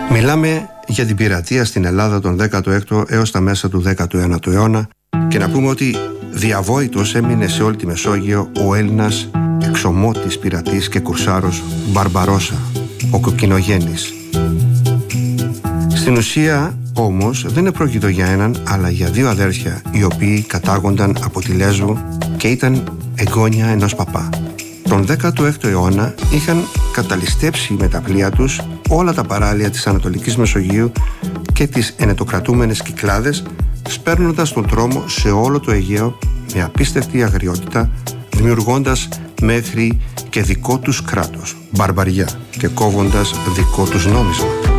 Μιλάμε για την πειρατεία στην Ελλάδα τον 16ο έως τα μέσα του 19ου αιώνα και να πούμε ότι διαβόητος έμεινε σε όλη τη Μεσόγειο ο Έλληνας εξωμότης πειρατής και κουρσάρος Μπαρμπαρόσα, ο Κοκκινογέννης. Στην ουσία όμως δεν επρόκειτο για έναν αλλά για δύο αδέρφια οι οποίοι κατάγονταν από τη Λέσβο και ήταν εγγόνια ενός παπά. Τον 16ο αιώνα είχαν καταλυστέψει με τα πλοία τους όλα τα παράλια της Ανατολικής Μεσογείου και τις ενετοκρατούμενες Κυκλάδες, σπέρνοντας τον τρόμο σε όλο το Αιγαίο με απίστευτη αγριότητα, δημιουργώντας μέχρι και δικό τους κράτος, μπαρμπαριά, και κόβοντας δικό τους νόμισμα.